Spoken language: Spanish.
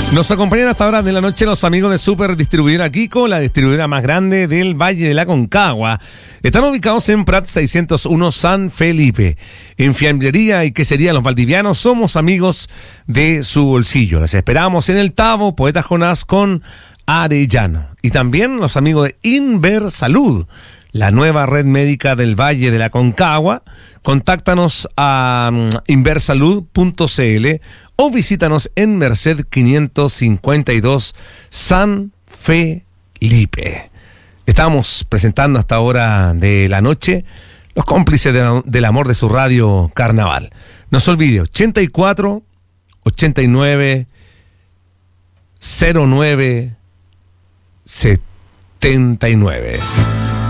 Nos acompañan hasta ahora de la noche los amigos de Super Distribuidora Kiko, la distribuidora más grande del Valle de la Aconcagua. Están ubicados en Prat 601 San Felipe. En fiambrería y quesería Los Valdivianos somos amigos de su bolsillo. Les esperamos en el Tabo, Poeta Jonás con Arellano. Y también los amigos de Inver Salud, la nueva red médica del Valle de la Aconcagua. Contáctanos a inversalud.cl o visítanos en Merced 552 San Felipe. Estamos presentando hasta hora de la noche los cómplices del amor de su radio Carnaval. No se olvide, 84 89 09 79.